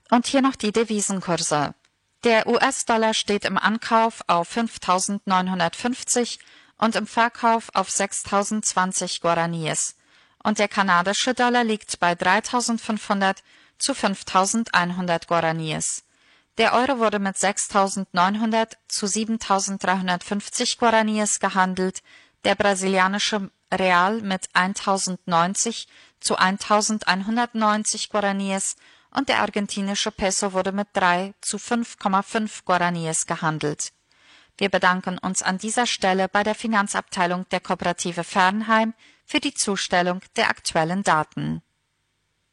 Und hier noch die Devisenkurse. Der US-Dollar steht im Ankauf auf 5.950 und im Verkauf auf 6.020 Guaraníes. Und der kanadische Dollar liegt bei 3.500 zu 5.100 Guaraníes. Der Euro wurde mit 6.900 zu 7.350 Guaraníes gehandelt, der brasilianische Real mit 1.090 zu 1.190 Guaraníes und der argentinische Peso wurde mit 3 zu 5,5 Guaraníes gehandelt. Wir bedanken uns an dieser Stelle bei der Finanzabteilung der Kooperative Fernheim für die Zustellung der aktuellen Daten.